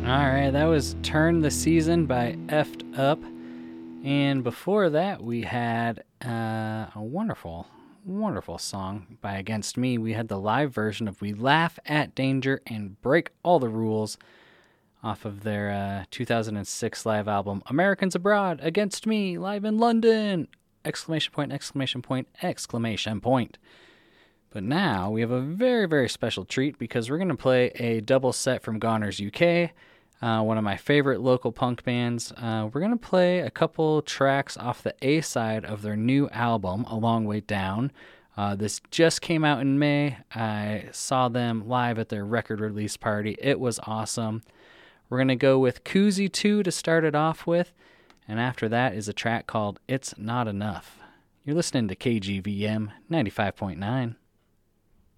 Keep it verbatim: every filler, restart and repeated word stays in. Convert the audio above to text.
Alright, that was Turn the Season by Effed Up. And before that, we had uh, a wonderful, wonderful song by Against Me. We had the live version of We Laugh at Danger and Break All the Rules off of their uh, two thousand six live album, Americans Abroad, Against Me, live in London! Exclamation point, exclamation point, exclamation point. But now we have a very, very special treat because we're going to play a double set from Goners U K, uh, one of my favorite local punk bands. Uh, we're going to play a couple tracks off the A side of their new album, A Long Way Down. Uh, this just came out in May. I saw them live at their record release party. It was awesome. We're going to go with Koozie two to start it off with, and after that is a track called It's Not Enough. You're listening to K G V M ninety-five point nine.